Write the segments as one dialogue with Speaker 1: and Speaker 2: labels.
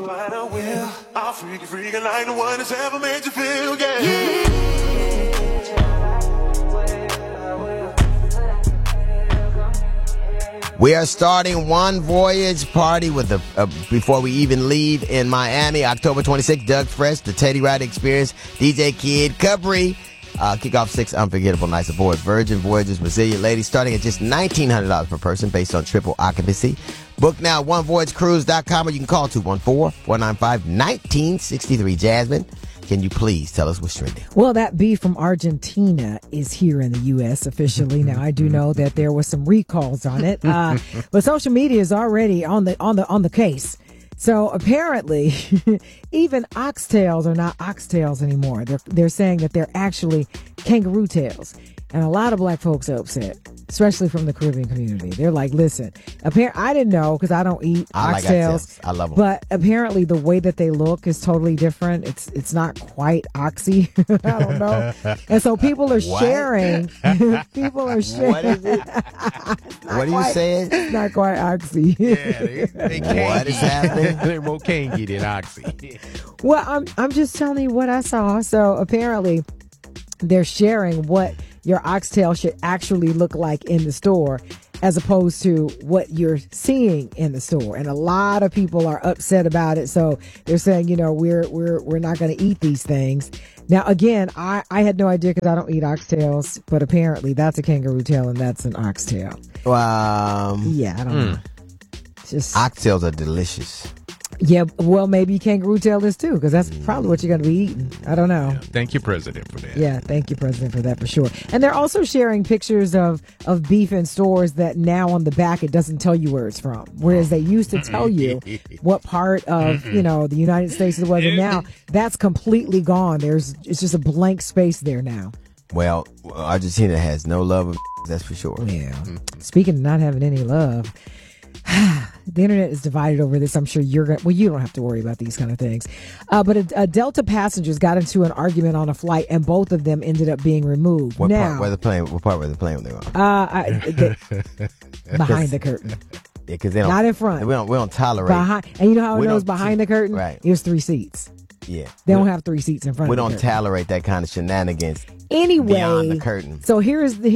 Speaker 1: but I will. I'll freak you like the one that's ever made you feel, yeah.
Speaker 2: We are starting One Voyage party with before we even leave in Miami, October 26th. Doug Fresh, the Teddy Riley Experience, DJ Kid, Capri. Kick off 6 unforgettable nights aboard Virgin Voyages Resilient Ladies, starting at just $1,900 per person based on triple occupancy. Book now at onevoyagecruise.com, or you can call 214-495-1963. Jasmine, can you please tell us what's trending?
Speaker 3: Well, that beef from Argentina is here in the U.S. officially. Now, I do know that there was some recalls on it, but social media is already on the case. So apparently, even oxtails are not oxtails anymore. They're saying that they're actually kangaroo tails. And a lot of black folks are upset, especially from the Caribbean community. They're like, listen, I didn't know because I don't eat oxtails.
Speaker 2: I love them.
Speaker 3: But apparently the way that they look is totally different. It's not quite oxy. I don't know. And so people are sharing. People are sharing.
Speaker 2: What is it? What are you saying?
Speaker 3: It's not quite oxy.
Speaker 4: Yeah, they can't.
Speaker 2: What is happening?
Speaker 4: They're more cangy than oxy.
Speaker 3: Well, I'm just telling you what I saw. So apparently they're sharing what your oxtail should actually look like in the store as opposed to what you're seeing in the store. And a lot of people are upset about it. So they're saying, we're not going to eat these things. Now, again, I had no idea because I don't eat oxtails, but apparently that's a kangaroo tail and that's an oxtail. Yeah, I don't know. Just
Speaker 2: Oxtails are delicious.
Speaker 3: Yeah, well, maybe kangaroo tail is too, because that's probably what you're going to be eating. I don't know.
Speaker 4: Yeah, thank you, President, for that.
Speaker 3: Yeah, thank you, President, for that for sure. And they're also sharing pictures of beef in stores that now on the back it doesn't tell you where it's from, whereas they used to tell you what part of the United States it was. And now that's completely gone. It's just a blank space there now.
Speaker 2: Well, Argentina has no love, that's for sure.
Speaker 3: Yeah. Speaking of not having any love. The internet is divided over this. I'm sure you don't have to worry about these kind of things. But a Delta passengers got into an argument on a flight, and both of them ended up being removed.
Speaker 2: What part were the plane they were on?
Speaker 3: Behind the curtain.
Speaker 2: Yeah, because they don't,
Speaker 3: not in front.
Speaker 2: We don't tolerate.
Speaker 3: And you know how it knows behind the curtain?
Speaker 2: Right.
Speaker 3: There's 3 seats.
Speaker 2: Yeah.
Speaker 3: They don't have 3 seats in front.
Speaker 2: We
Speaker 3: of the
Speaker 2: don't
Speaker 3: curtain.
Speaker 2: tolerate that kind of shenanigans.
Speaker 3: Anyway,
Speaker 2: beyond the curtain.
Speaker 3: So here's the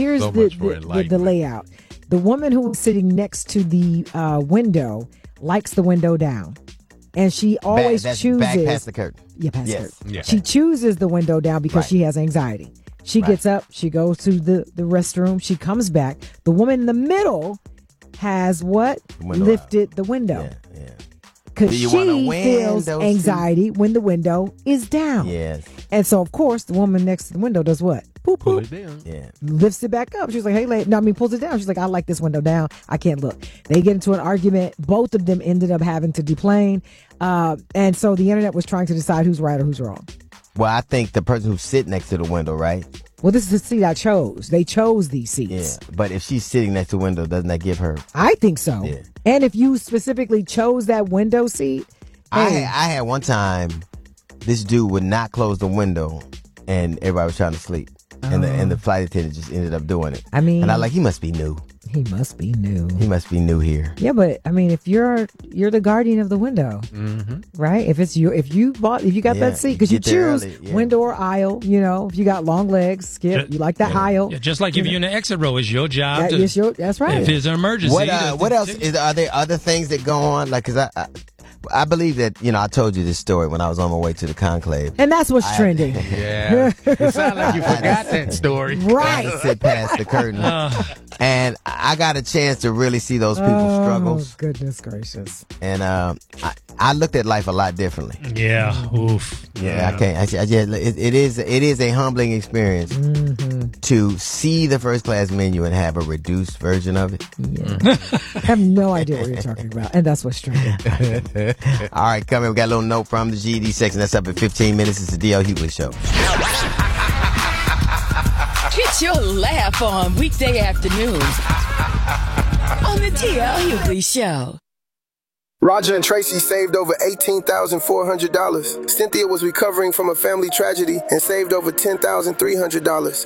Speaker 3: layout. The woman who was sitting next to the window likes the window down. And she always chooses...
Speaker 2: Back past the curtain.
Speaker 3: Yeah, past the curtain.
Speaker 2: Yeah.
Speaker 3: She chooses the window down because she has anxiety. She gets up. She goes to the restroom. She comes back. The woman in the middle has what? Lifted the window.
Speaker 2: Yeah.
Speaker 3: Because she feels anxiety when the window is down.
Speaker 2: Yes.
Speaker 3: And so, of course, the woman next to the window does what? Boop,
Speaker 4: Pull
Speaker 3: boop.
Speaker 4: it down.
Speaker 2: Yeah.
Speaker 3: Lifts it back up. She's like, hey, pulls it down. She's like, I like this window down. I can't look. They get into an argument. Both of them ended up having to deplane. And so the internet was trying to decide who's right or who's wrong.
Speaker 2: Well, I think the person who's sitting next to the window, right?
Speaker 3: Well, this is the seat I chose. They chose these seats.
Speaker 2: Yeah. But if she's sitting next to the window, doesn't that give her...
Speaker 3: I think so.
Speaker 2: Yeah.
Speaker 3: And if you specifically chose that window seat...
Speaker 2: I had one time, this dude would not close the window, and everybody was trying to sleep. And the flight attendant just ended up doing it.
Speaker 3: I mean...
Speaker 2: And I he must be new.
Speaker 3: He must be new.
Speaker 2: He must be new here.
Speaker 3: Yeah, but I mean, if you're the guardian of the window, right? If you got that seat, because you choose window or aisle. If you got long legs, skip. You like that aisle.
Speaker 5: Yeah, just like if you're in the exit row, it's your job.
Speaker 3: That's right.
Speaker 5: If it's an emergency.
Speaker 2: What else? Are there other things that go on? Like, because I believe that, I told you this story when I was on my way to the conclave.
Speaker 3: And that's what's trending.
Speaker 4: Yeah. It sounds like you forgot that story.
Speaker 3: Right.
Speaker 2: I sit past the curtain. And I got a chance to really see those people's struggles.
Speaker 3: Oh, goodness gracious.
Speaker 2: And I looked at life a lot differently.
Speaker 5: Yeah. Oof.
Speaker 2: Yeah, I can't. It is a humbling experience to see the first class menu and have a reduced version of it.
Speaker 3: Yeah. I have no idea what you're talking about. And that's what's trending.
Speaker 2: All right, coming. We got a little note from the GED section. That's up in 15 minutes. It's the D.L. Hughley Show.
Speaker 6: Get your laugh on weekday afternoons on the D.L. Hughley Show.
Speaker 7: Roger and Tracy saved over $18,400. Cynthia was recovering from a family tragedy and saved over $10,300.